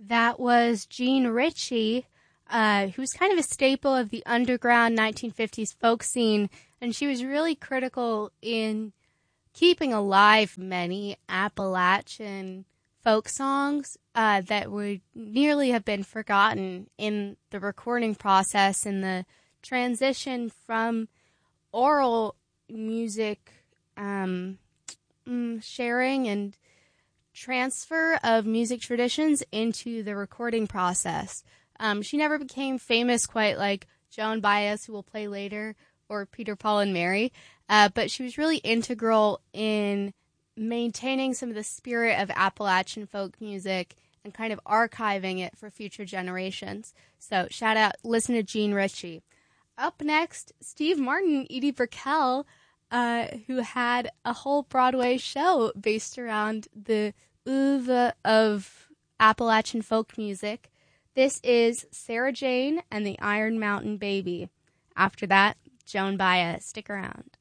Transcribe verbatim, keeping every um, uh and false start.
That was Jean Ritchie, uh, who was kind of a staple of the underground nineteen fifties folk scene, and she was really critical in keeping alive many Appalachian folk songs uh, that would nearly have been forgotten in the recording process and the transition from oral music um, sharing and transfer of music traditions into the recording process. Um, she never became famous quite like Joan Baez, who we'll play later, or Peter, Paul, and Mary, uh, but she was really integral in maintaining some of the spirit of Appalachian folk music and kind of archiving it for future generations. So shout out, listen to Jean Ritchie. Up next, Steve Martin, Edie Brickell, uh, who had a whole Broadway show based around the oeuvre of Appalachian folk music. This is Sarah Jane and the Iron Mountain Baby. After that, Joan Baez. Stick around.